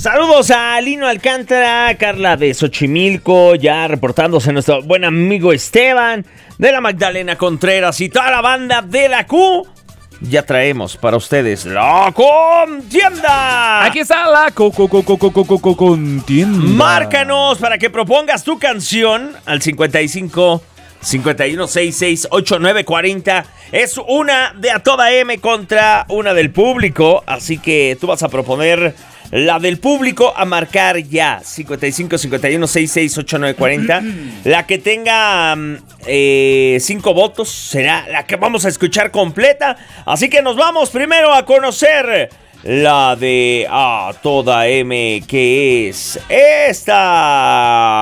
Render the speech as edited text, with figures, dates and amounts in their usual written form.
Saludos a Lino Alcántara, Carla de Xochimilco, ya reportándose nuestro buen amigo Esteban de la Magdalena Contreras y toda la banda de la Q. Ya traemos para ustedes la contienda. Aquí está la contienda. Márcanos para que propongas tu canción al 55 51 66 89 40. Es una de A Toda M contra una del público, así que tú vas a proponer la del público a marcar ya 55 51 66 89 40. La que tenga 5 votos será la que vamos a escuchar completa. Así que nos vamos primero a conocer la de A Toda M, que es esta.